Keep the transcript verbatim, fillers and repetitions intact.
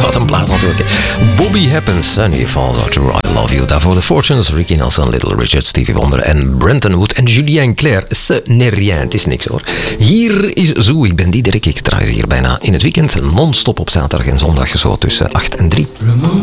Wat een plaat natuurlijk. Bobby Happens, Sunny Falls Out to I Love You. Daarvoor de Fortunes, Ricky Nelson, Little Richard, Stevie Wonder en Brenton Wood en Julien Clerc. Ce n'est rien, het is niks hoor. Hier is Zo, ik ben Diederik. Ik draai ze hier bijna in het weekend non-stop op zaterdag en zondag zo tussen acht en drie.